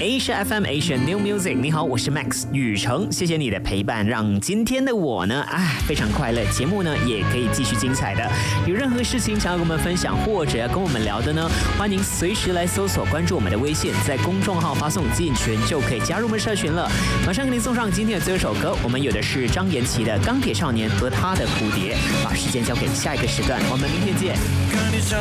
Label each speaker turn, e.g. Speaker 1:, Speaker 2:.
Speaker 1: Asia FM Asia New Music， 你好，我是 Max 宇成，谢谢你的陪伴，让今天的我呢，非常快乐。节目呢也可以继续精彩的。有任何事情想要跟我们分享，或者要跟我们聊的呢，欢迎随时来搜索关注我们的微信，在公众号发送进群就可以加入我们社群了。马上给您送上今天的最后一首歌，我们有的是张延琪的《钢铁少年》和他的蝴蝶。把时间交给下一个时段，我们明天见。